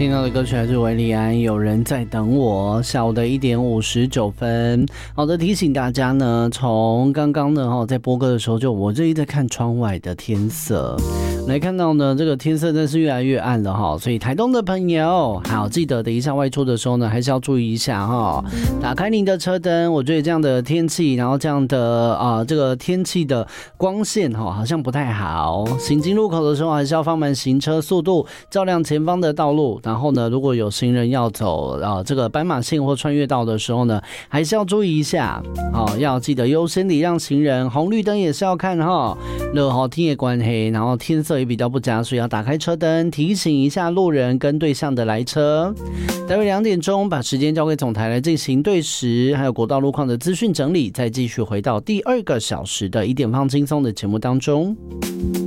听到的歌曲来自韦礼安，有人在等我。下午的1点59分。好的，提醒大家呢，从刚刚呢在播歌的时候，就我这一直在看窗外的天色，来看到呢这个天色真是越来越暗了哈，所以台东的朋友，好记得等一下外出的时候呢，还是要注意一下哈，打开您的车灯。我觉得这样的天气，然后这样的这个天气的光线哈，好像不太好。行经路口的时候，还是要放慢行车速度，照亮前方的道路。然后呢，如果有行人要走这个斑马线或穿越道的时候呢，还是要注意一下，要记得优先礼让行人，红绿灯也是要看哈。热好天的关系，然后天色也比较不佳，所以要打开车灯，提醒一下路人跟对向的来车。待会2点钟，把时间交给总台来进行对时还有国道路况的资讯整理，再继续回到第2个小时的1点放轻松的节目当中。